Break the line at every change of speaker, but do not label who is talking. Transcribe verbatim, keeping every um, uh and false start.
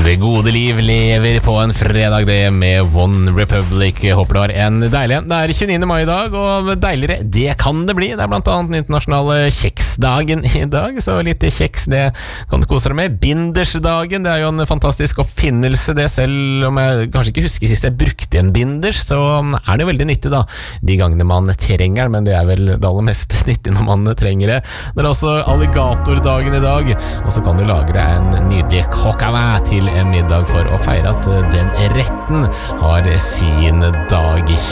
Det gode liv lever på en fredag det med One Republic. Jeg håper det var en deilig. Det er tjueniende mai i dag, og deiligere det kan det bli. Det er blant annet den internasjonale kjeksdagen i dag, så litt kjeks det kan du kose deg med. Bindersdagen, det er jo en fantastisk oppfinnelse det, selv om jeg kanskje ikke husker sist jeg brukte en binders, så er det jo veldig nyttig da, de gangene man trenger den, men det er vel det aller mest nyttig når man trenger det. Det er også alligatordagen i dag, og så kan du lagre en nydelig kokava til en middag for å feire at den retten har sin dag.